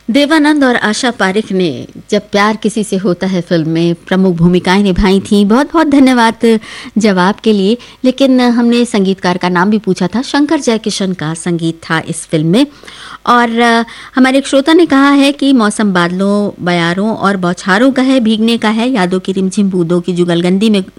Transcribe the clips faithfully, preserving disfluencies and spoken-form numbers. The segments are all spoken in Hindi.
देवानंद और आशा पारिक ने जब प्यार किसी से होता है फिल्म में प्रमुख भूमिकाएं निभाई थी। बहुत बहुत धन्यवाद जवाब के लिए। लेकिन हमने संगीतकार का नाम भी पूछा था, शंकर जयकिशन का संगीत था इस फिल्म में। और हमारे एक श्रोता ने कहा है कि मौसम बादलों, बयारों और बौछारों का है, भीगने का है, यादों की रिमझिम बूंदों की जुगलबंदी में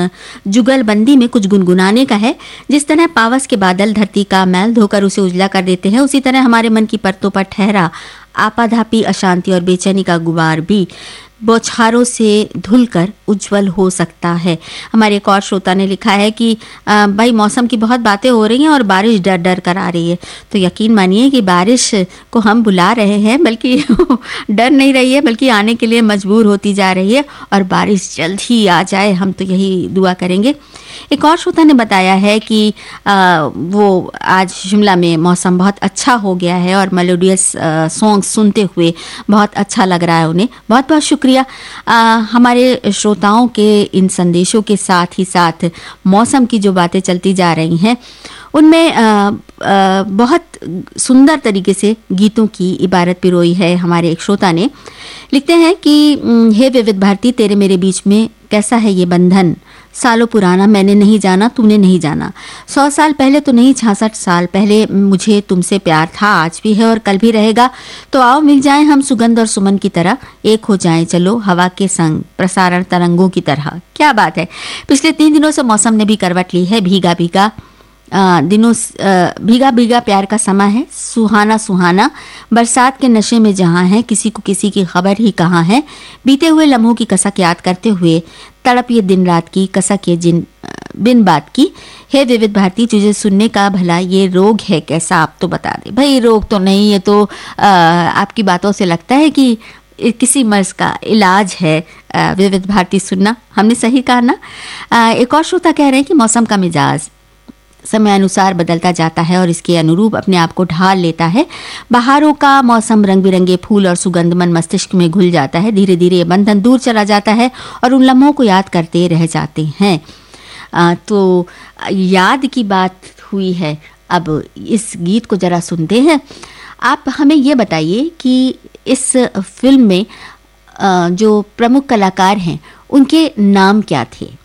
जुगलबंदी में कुछ गुनगुनाने का है। जिस तरह पावस के बादल धरती का मैल धोकर उसे उजला कर देते हैं, उसी तरह हमारे मन की परतों पर ठहरा आपाधापी, अशांति और बेचैनी का गुबार भी बौछारों से धुलकर उज्जवल हो सकता है। हमारे एक और श्रोता ने लिखा है कि आ, भाई मौसम की बहुत बातें हो रही हैं और बारिश डर डर कर आ रही है। तो यकीन मानिए कि बारिश को हम बुला रहे हैं, बल्कि डर नहीं रही है, बल्कि आने के लिए मजबूर होती जा रही है। और बारिश जल्द ही आ जाए, हम तो यही दुआ करेंगे। एक और श्रोता ने बताया है कि आ, वो आज शिमला में मौसम बहुत अच्छा हो गया है और मेलोडियस सॉन्ग सुनते हुए बहुत अच्छा लग रहा है उन्हें। बहुत बहुत शुक्रिया। आ, हमारे श्रोताओं के इन संदेशों के साथ ही साथ मौसम की जो बातें चलती जा रही हैं उनमें आ, आ, बहुत सुंदर तरीके से गीतों की इबारत पिरोई है। हमारे एक श्रोता ने लिखते हैं कि हे विविध भारती, तेरे मेरे बीच में कैसा है ये बंधन, सालों पुराना मैंने नहीं जाना, तूने नहीं जाना। सौ साल पहले तो नहीं, छियासठ साल पहले मुझे तुमसे प्यार था, आज भी है और कल भी रहेगा। तो आओ मिल जाएं हम सुगंध और सुमन की तरह, एक हो जाएं चलो हवा के संग प्रसारण तरंगों की तरह। क्या बात है। पिछले तीन दिनों से मौसम ने भी करवट ली है। भीगा भीगा आ, दिनों आ, भीगा भीगा प्यार का समा है, सुहाना सुहाना बरसात के नशे में जहाँ है, किसी को किसी की खबर ही कहाँ है। बीते हुए लम्हों की कसक याद करते हुए तड़प ये दिन रात की, कसक ये जिन बिन बात की। हे विविध भारती, तुझे सुनने का भला ये रोग है कैसा, आप तो बता दे। भाई रोग तो नहीं, ये तो आ, आपकी बातों से लगता है कि किसी मर्ज का इलाज है। विविध भारती सुनना, हमने सही कहा ना। आ, एक और श्रोता कह रहे हैं कि मौसम का मिजाज समय अनुसार बदलता जाता है और इसके अनुरूप अपने आप को ढाल लेता है। बहारों का मौसम, रंग बिरंगे फूल और सुगंध मन मस्तिष्क में घुल जाता है। धीरे धीरे ये बंधन दूर चला जाता है और उन लम्हों को याद करते रह जाते हैं। आ, तो याद की बात हुई है, अब इस गीत को जरा सुनते हैं। आप हमें ये बताइए कि इस फिल्म में आ, जो प्रमुख कलाकार हैं उनके नाम क्या थे।